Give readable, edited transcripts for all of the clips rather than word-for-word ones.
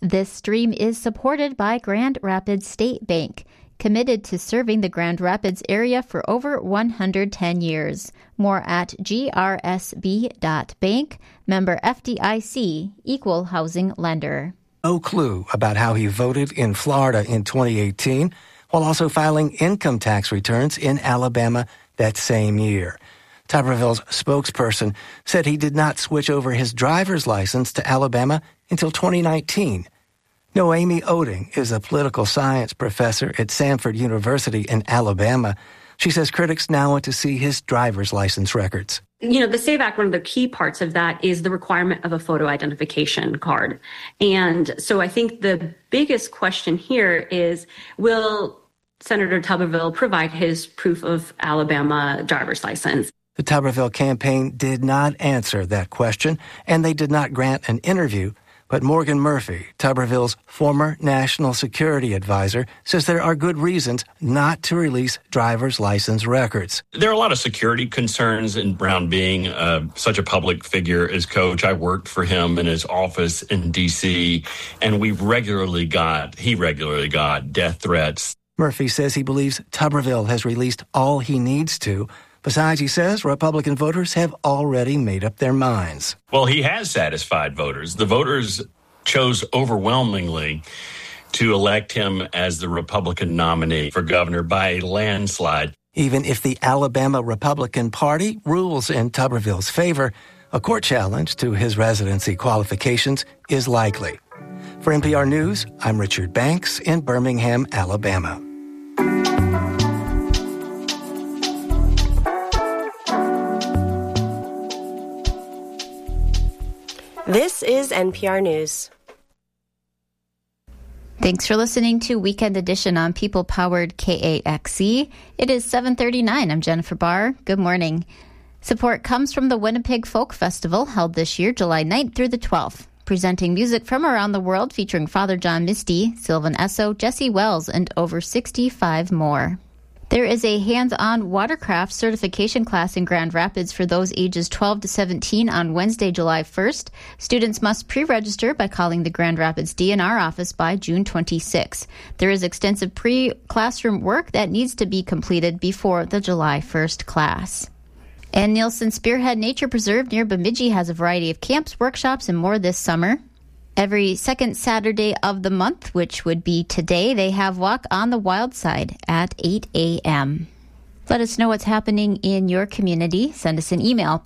This stream is supported by Grand Rapids State Bank, committed to serving the Grand Rapids area for over 110 years. More at grsb.bank, member FDIC, equal housing lender. No clue about how he voted in Florida in 2018, while also filing income tax returns in Alabama that same year. Tuberville's spokesperson said he did not switch over his driver's license to Alabama until 2019. Noemi Oding is a political science professor at Samford University in Alabama. She says critics now want to see his driver's license records. The SAVE Act, one of the key parts of that is the requirement of a photo identification card. And so I think the biggest question here is, will Senator Tuberville provide his proof of Alabama driver's license? The Tuberville campaign did not answer that question, and they did not grant an interview. But Morgan Murphy, Tuberville's former national security advisor, says there are good reasons not to release driver's license records. There are a lot of security concerns in Brown being such a public figure as coach. I worked for him in his office in D.C., and he regularly got death threats. Murphy says he believes Tuberville has released all he needs to. Besides, he says Republican voters have already made up their minds. Well, he has satisfied voters. The voters chose overwhelmingly to elect him as the Republican nominee for governor by a landslide. Even if the Alabama Republican Party rules in Tuberville's favor, a court challenge to his residency qualifications is likely. For NPR News, I'm Richard Banks in Birmingham, Alabama. This is NPR News. Thanks for listening to Weekend Edition on People-Powered KAXE. It is 7:39. I'm Jennifer Barr. Good morning. Support comes from the Winnipeg Folk Festival, held this year, July 9th through the 12th. Presenting music from around the world featuring Father John Misty, Sylvan Esso, Jesse Wells, and over 65 more. There is a hands-on watercraft certification class in Grand Rapids for those ages 12 to 17 on Wednesday, July 1st. Students must pre-register by calling the Grand Rapids DNR office by June 26. There is extensive pre-classroom work that needs to be completed before the July 1st class. And Nielsen Spearhead Nature Preserve near Bemidji has a variety of camps, workshops, and more this summer. Every second Saturday of the month, which would be today, they have Walk on the Wild Side at 8 a.m. Let us know what's happening in your community. Send us an email,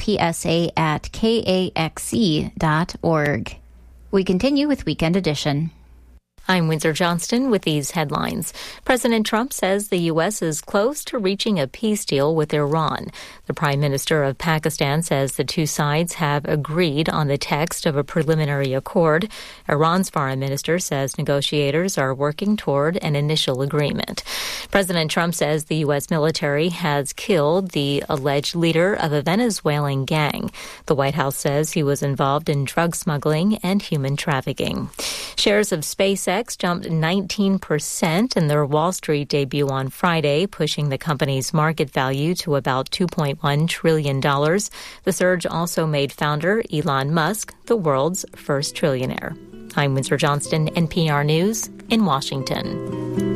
psa@kaxe.org. We continue with Weekend Edition. I'm Windsor Johnston with these headlines. President Trump says the U.S. is close to reaching a peace deal with Iran. The Prime Minister of Pakistan says the two sides have agreed on the text of a preliminary accord. Iran's foreign minister says negotiators are working toward an initial agreement. President Trump says the U.S. military has killed the alleged leader of a Venezuelan gang. The White House says he was involved in drug smuggling and human trafficking. Shares of SpaceX jumped 19% in their Wall Street debut on Friday, pushing the company's market value to about $2.1 trillion. The surge also made founder Elon Musk the world's first trillionaire. I'm Windsor Johnston, NPR News in Washington.